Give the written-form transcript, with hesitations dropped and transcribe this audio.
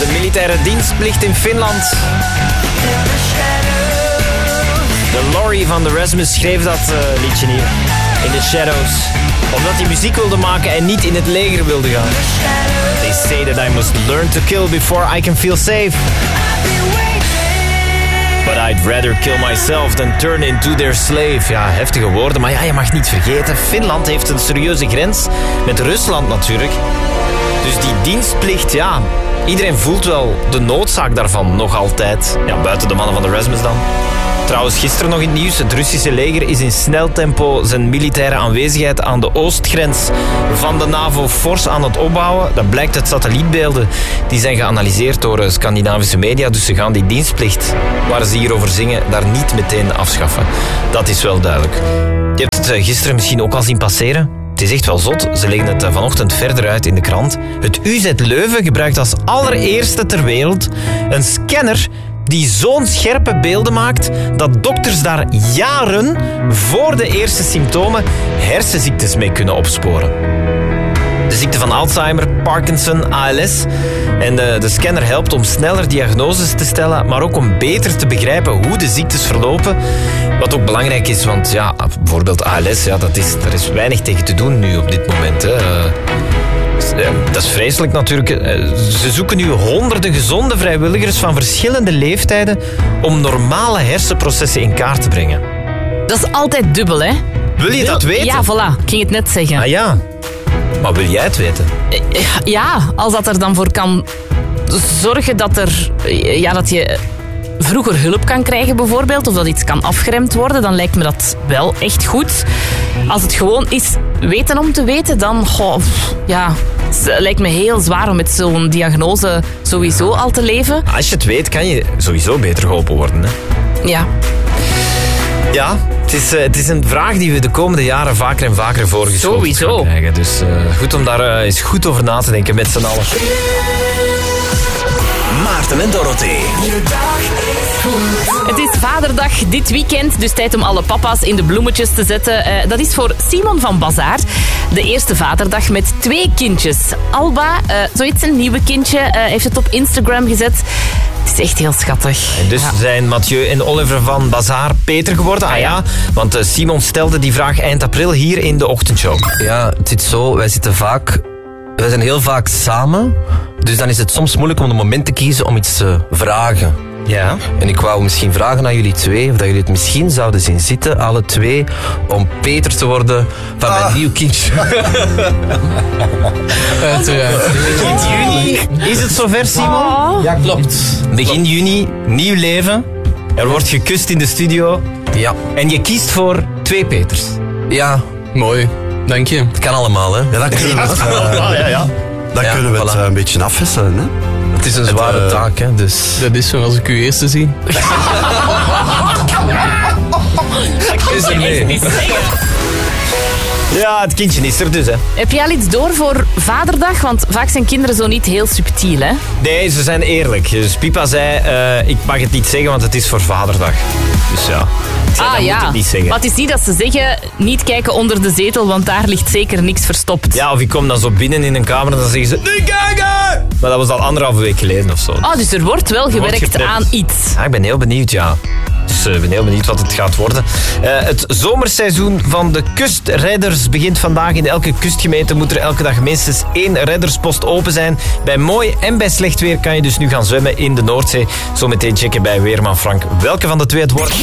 de militaire dienstplicht in Finland. De Laurie van de Rasmus schreef dat liedje hier. In the Shadows. Omdat hij muziek wilde maken en niet in het leger wilde gaan. They say that I must learn to kill before I can feel safe. But I'd rather kill myself than turn into their slave. Ja, heftige woorden, maar ja, je mag niet vergeten. Finland heeft een serieuze grens met Rusland natuurlijk. Dus die dienstplicht, ja, iedereen voelt wel de noodzaak daarvan nog altijd. Ja, buiten de mannen van de Rasmus dan. Trouwens, gisteren nog in het nieuws. Het Russische leger is in snel tempo zijn militaire aanwezigheid aan de oostgrens van de NAVO fors aan het opbouwen. Dat blijkt uit satellietbeelden. Die zijn geanalyseerd door Scandinavische media. Dus ze gaan die dienstplicht, waar ze hierover zingen, daar niet meteen afschaffen. Dat is wel duidelijk. Je hebt het gisteren misschien ook al zien passeren. Het is echt wel zot. Ze leggen het vanochtend verder uit in de krant. Het UZ Leuven gebruikt als allereerste ter wereld een scanner die zo'n scherpe beelden maakt dat dokters daar jaren voor de eerste symptomen hersenziektes mee kunnen opsporen. De ziekte van Alzheimer, Parkinson, ALS. En de scanner helpt om sneller diagnoses te stellen, maar ook om beter te begrijpen hoe de ziektes verlopen. Wat ook belangrijk is, want ja, bijvoorbeeld ALS, ja, daar is weinig tegen te doen nu op dit moment. Hè. Dat is vreselijk natuurlijk. Ze zoeken nu honderden gezonde vrijwilligers van verschillende leeftijden om normale hersenprocessen in kaart te brengen. Dat is altijd dubbel, hè? Wil je dat weten? Ja, voilà. Ik ging het net zeggen. Ah ja. Maar wil jij het weten? Ja, als dat er dan voor kan zorgen dat je vroeger hulp kan krijgen bijvoorbeeld, of dat iets kan afgeremd worden, dan lijkt me dat wel echt goed. Als het gewoon is weten om te weten, dan het lijkt me heel zwaar om met zo'n diagnose sowieso al te leven. Als je het weet, kan je sowieso beter geholpen worden. Hè? Ja. Ja, het is een vraag die we de komende jaren vaker en vaker voorgeschoven gaan krijgen. Dus goed om daar eens goed over na te denken met z'n allen. Maarten en Dorothee. Het is Vaderdag dit weekend, dus tijd om alle papa's in de bloemetjes te zetten. Dat is voor Simon van Bazaar. De eerste Vaderdag met 2 kindjes. Alba, zoiets een nieuwe kindje, heeft het op Instagram gezet. Het is echt heel schattig. En dus zijn Mathieu en Oliver van Bazaar Peter geworden. Ah ja, want Simon stelde die vraag eind april hier in de ochtendshow. Ja, het zit zo, wij zijn heel vaak samen. Dus dan is het soms moeilijk om een moment te kiezen om iets te vragen. Ja. En ik wou misschien vragen aan jullie 2, of dat jullie het misschien zouden zien zitten, alle 2, om Peter te worden van mijn nieuw kindje. Begin juni is het zover, Simon? Ja, klopt. Begin juni, nieuw leven. Er wordt gekust in de studio. Ja. En je kiest voor 2 Peters. Ja. Mooi, dank je. Het kan allemaal, hè. Ja, dat kunnen we Dan kunnen we het een beetje afwisselen, hè. Het is een zware taak, hè, dus... Dat is zoals ik u eerste zie. Dat is er niet zeggen. Ja, het kindje is er dus, hè. Heb jij al iets door voor Vaderdag? Want vaak zijn kinderen zo niet heel subtiel, hè? Nee, ze zijn eerlijk. Dus Pipa zei, ik mag het niet zeggen, want het is voor Vaderdag. Dus ja, moet het niet zeggen. Maar het is niet dat ze zeggen, niet kijken onder de zetel, want daar ligt zeker niks verstopt. Ja, of ik kom dan zo binnen in een kamer en dan zeggen ze, niet kijken! Maar dat was al 1,5 week geleden of zo. Dus er wordt wel gewerkt aan iets. Ja, ik ben heel benieuwd, ja. Dus ik ben heel benieuwd wat het gaat worden. Het zomerseizoen van de kustredders begint vandaag. In elke kustgemeente moet er elke dag minstens 1 redderspost open zijn. Bij mooi en bij slecht weer kan je dus nu gaan zwemmen in de Noordzee. Zometeen checken bij Weerman Frank welke van de 2 het wordt.